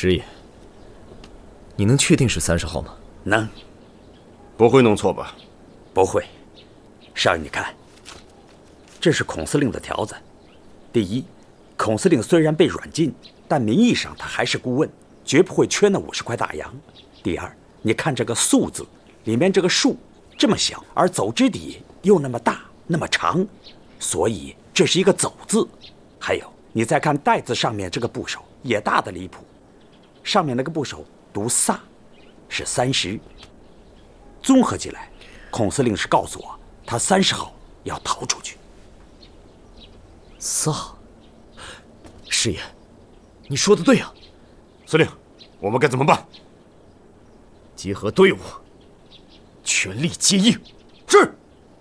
师爷，你能确定是30号吗？ 能。 不会弄错吧？ 不会。少爷，你看，这是孔司令的条子。第一，孔司令虽然被软禁，但名义上他还是顾问，绝不会缺那50块大洋。第二，你看这个素字里面这个树这么小，而走之底又那么大那么长，所以这是一个走字。还有，你再看袋子上面这个部首也大得离谱，上面那个部首读萨，是30。综合起来，孔司令是告诉我，他30号要逃出去。 萨，师爷，你说的对啊。 司令，我们该怎么办？ 结合队伍，全力接应。 是。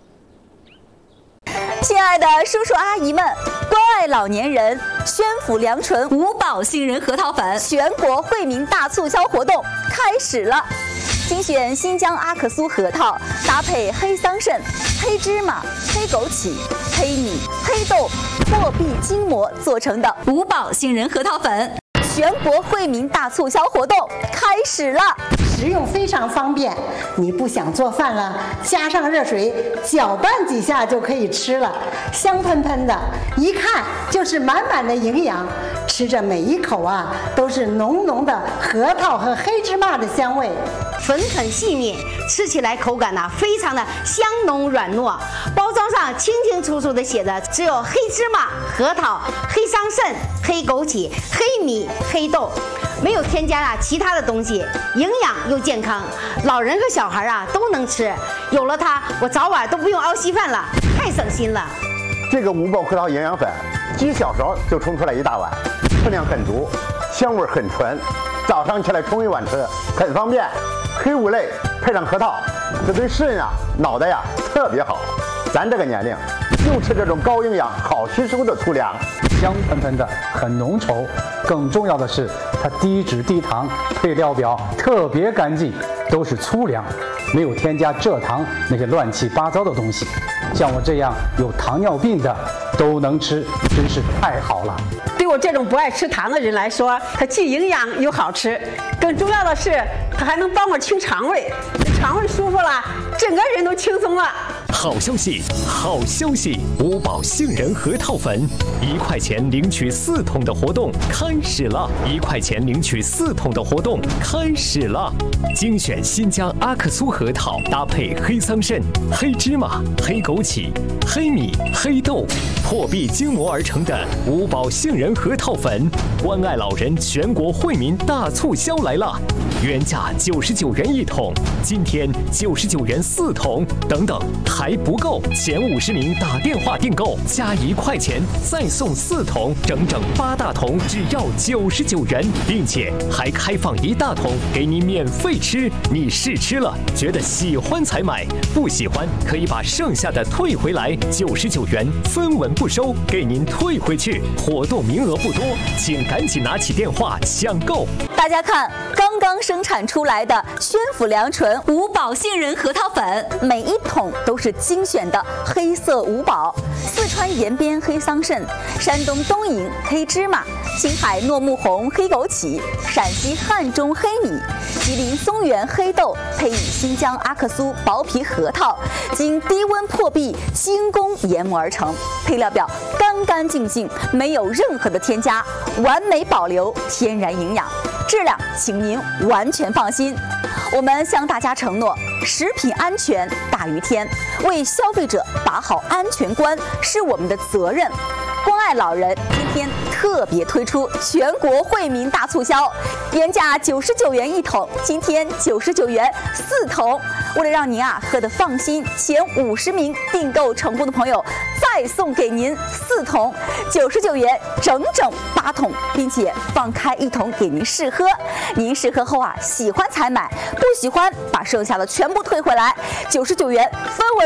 亲爱的叔叔阿姨们，关爱老年人，宣府良醇五宝杏仁核桃粉全国惠民大促销活动开始了。精选新疆阿克苏核桃，搭配黑桑葚、黑芝麻、黑枸杞、黑米、黑豆、破壁筋膜做成的五宝杏仁核桃粉，全国惠民大促销活动开始了。 食用非常方便，你不想做饭了，加上热水搅拌几下就可以吃了，香喷喷的，一看就是满满的营养。吃着每一口啊，都是浓浓的核桃和黑芝麻的香味， 粉很细腻，吃起来口感非常的香浓软糯。包装上清清楚楚的写着，只有黑芝麻、核桃、黑桑葚、黑枸杞、黑米、黑豆，没有添加其他的东西，营养又健康，老人和小孩都能吃。有了它，我早晚都不用熬稀饭了，太省心了。 这个五宝核桃营养粉，几小勺就冲出来一大碗，分量很足，香味很纯，早上起来冲一碗吃，很方便。黑五类配上核桃，这对肾啊、脑袋呀特别好。咱这个年龄，就吃这种高营养、好吸收的粗粮， 香喷喷的，很浓稠。更重要的是，它低脂低糖，配料表特别干净，都是粗粮，没有添加蔗糖那些乱七八糟的东西。像我这样有糖尿病的都能吃，真是太好了。 对我这种不爱吃糖的人来说，它既营养又好吃，更重要的是它还能帮我清肠胃，肠胃舒服了，整个人都轻松了。 好消息，好消息！五宝杏仁核桃粉，1块钱领取4桶的活动开始了！1块钱领取4桶的活动开始了！精选新疆阿克苏核桃，搭配黑桑葚、黑芝麻、黑枸杞、黑米、黑豆，破壁筋膜而成的五宝杏仁核桃粉，关爱老人全国惠民大促销来了！原价99元1桶，今天99元4桶，等等还不够，前50名打电话订购加1块钱，再送4桶，整整8大桶，只要99元，并且还开放1大桶给您免费吃。你试吃了，觉得喜欢才买，不喜欢可以把剩下的退回来，99元分文不收，给您退回去。活动名额不多，请赶紧拿起电话抢购。 大家看，刚刚生产出来的宣府良醇五宝杏仁核桃粉，每一桶都是精选的黑色五宝：四川延边黑桑葚、山东东营黑芝麻、青海糯木红黑枸杞、陕西汉中黑米、吉林松原黑豆，配以新疆阿克苏薄皮核桃，经低温破壁精工研磨而成，配料表干干净净，没有任何的添加，完美保留天然营养，质量请您完全放心。我们向大家承诺，食品安全大于天，为消费者把好安全关是我们的责任。关爱老人今天特别推出全国惠民大促销，原价99元1桶，今天99元4桶。为了让您喝得放心，前50名订购成功的朋友再送给您4桶，99元整整8桶，并且放开1桶给您试喝。您试喝后喜欢才买，不喜欢把剩下的全部退回来，99元分文